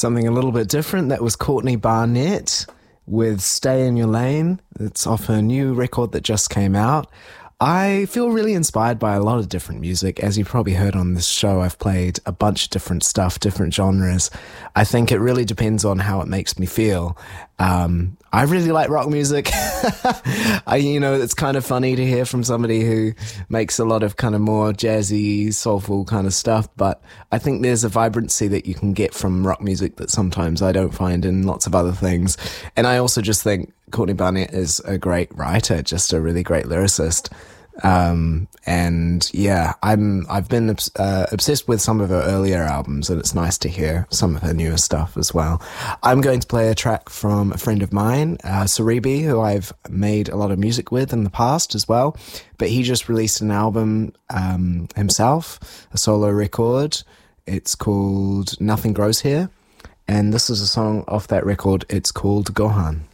something a little bit different. That was Courtney Barnett with Stay in Your Lane. It's off her new record that just came out. I feel really inspired by a lot of different music. As you probably heard on this show, I've played a bunch of different stuff, different genres. I think it really depends on how it makes me feel. I really like rock music. It's kind of funny to hear from somebody who makes a lot of kind of more jazzy, soulful kind of stuff, but I think there's a vibrancy that you can get from rock music that sometimes I don't find in lots of other things. And I also just think Courtney Barnett is a great writer, just a really great lyricist. I've been obsessed with some of her earlier albums, and it's nice to hear some of her newer stuff as well. I'm going to play a track from a friend of mine, Cerebi, who I've made a lot of music with in the past as well, but he just released an album himself, a solo record. It's called Nothing Grows Here, and this is a song off that record. It's called Gohan.